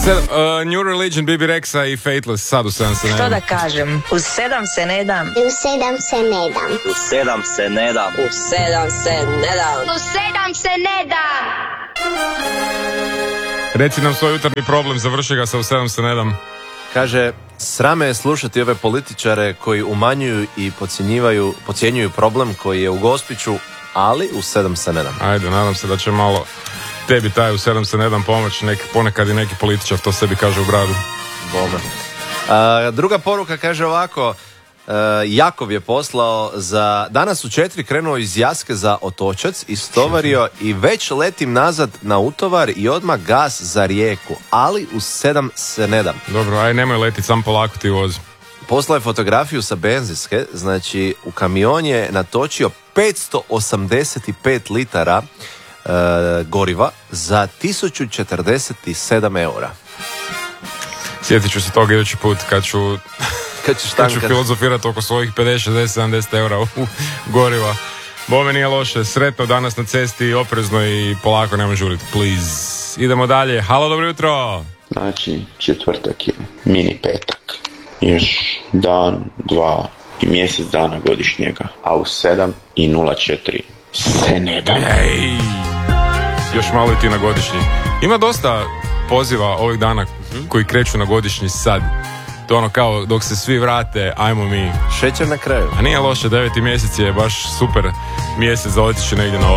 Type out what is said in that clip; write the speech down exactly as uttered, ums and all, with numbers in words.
Sedam, uh, New Religion, Bibi Rexa i Fateless, sad u sedam se ne dam. Što da kažem, u sedam se ne dam. U sedam se ne dam. U sedam se ne dam. U sedam se ne dam. U sedam se ne dam. Reci nam svoj jutarnji problem, završi ga sa u sedam se ne dam. Kaže, srame je slušati ove političare koji umanjuju i podcjenjuju, podcjenjuju problem koji je u Gospiću, ali u sedam se ne dam. Ajde, nadam se da će malo tebi taj u sedam se ne dam pomoć, nek, ponekad i neki političar to sebi kaže u bradu. Bome. A, druga poruka kaže ovako, a, Jakov je poslao za, danas u četiri krenuo iz Jaske za Otočac, istovario i već letim nazad na utovar i odmah gas za Rijeku, ali u sedam se ne dam. Dobro, aj nemoj letit, sam polako ti vozi. Poslao je fotografiju sa benzinske, znači u kamion je natočio petsto osamdeset pet litara e, goriva za tisuću četrdeset sedam eura. Sjetit ću se toga idući put kad ću, Kad ćeš kad ću tankat. filozofirati oko svojih pedeset, šezdeset, sedamdeset eura u goriva. Bome nije loše, sretno danas na cesti, oprezno i polako, nemoj žuriti, please. Idemo dalje, halo, dobro jutro. Znači, četvrtak je mini petak. Još dan, dva i mjesec dana godišnjega. A u sedam i nula četiri se ne da. Ej, još malo i ti na godišnji. Ima dosta poziva ovih dana koji kreću na godišnji sad. To ono kao dok se svi vrate, ajmo mi. Šećer na kraju. A nije loše, deveti mjesec je baš super mjesec za otići negdje na odmor.